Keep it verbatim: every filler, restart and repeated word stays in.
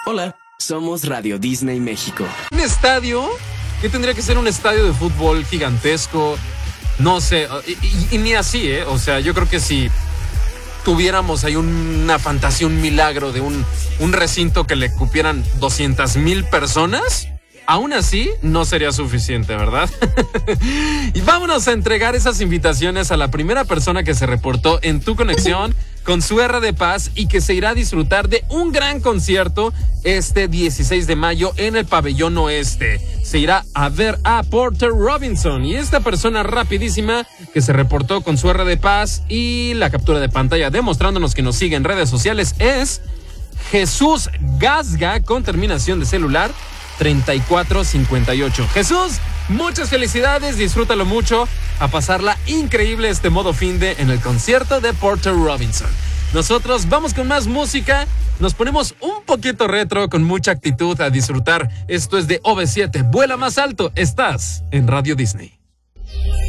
Hola, somos Radio Disney México. ¿Un estadio? ¿Qué tendría que ser un estadio de fútbol gigantesco? No sé, y, y, y ni así, ¿eh? O sea, yo creo que si tuviéramos ahí una fantasía, un milagro de un, un recinto que le cupieran doscientas mil personas, aún así no sería suficiente, ¿verdad? Y vámonos a entregar esas invitaciones a la primera persona que se reportó en Tu Conexión con su R de Paz y que se irá a disfrutar de un gran concierto este dieciséis de mayo en el Pabellón Oeste. Se irá a ver a Porter Robinson, y esta persona rapidísima que se reportó con su R de Paz y la captura de pantalla demostrándonos que nos sigue en redes sociales es Jesús Gasga, con terminación de celular treinta y cuatro cincuenta y ocho. Jesús, muchas felicidades, disfrútalo mucho, a pasarla increíble este modo finde en el concierto de Porter Robinson. Nosotros vamos con más música, nos ponemos un poquito retro con mucha actitud a disfrutar. Esto es de O V siete, Vuela Más Alto, estás en Radio Disney.